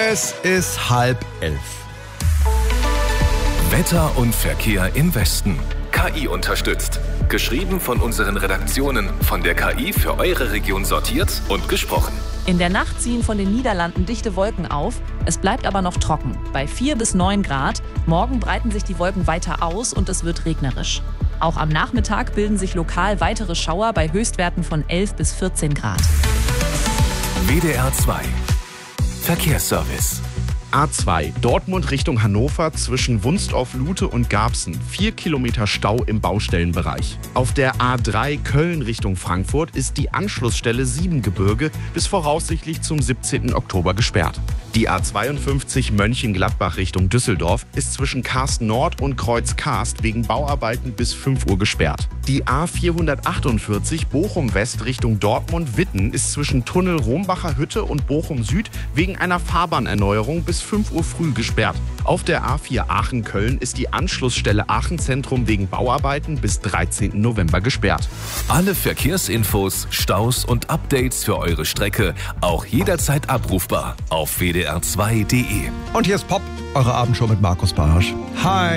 Es ist 10:30. Wetter und Verkehr im Westen. KI unterstützt. Geschrieben von unseren Redaktionen, von der KI für eure Region sortiert und gesprochen. In der Nacht ziehen von den Niederlanden dichte Wolken auf. Es bleibt aber noch trocken, bei 4 bis 9 Grad. Morgen breiten sich die Wolken weiter aus und es wird regnerisch. Auch am Nachmittag bilden sich lokal weitere Schauer bei Höchstwerten von 11 bis 14 Grad. WDR 2 Verkehrsservice. A2 Dortmund Richtung Hannover zwischen Wunstorf-Lute und Garbsen. 4 Kilometer Stau im Baustellenbereich. Auf der A3 Köln Richtung Frankfurt ist die Anschlussstelle Siebengebirge bis voraussichtlich zum 17. Oktober gesperrt. Die A52 Mönchengladbach Richtung Düsseldorf ist zwischen Karst Nord und Kreuz Karst wegen Bauarbeiten bis 5 Uhr gesperrt. Die A448 Bochum West Richtung Dortmund-Witten ist zwischen Tunnel Rombacher Hütte und Bochum Süd wegen einer Fahrbahnerneuerung bis 5 Uhr früh gesperrt. Auf der A4 Aachen-Köln ist die Anschlussstelle Aachen Zentrum wegen Bauarbeiten bis 13. November gesperrt. Alle Verkehrsinfos, Staus und Updates für eure Strecke auch jederzeit abrufbar auf wdr2.de. Und hier ist Pop, eure Abendshow mit Markus Barsch. Hi!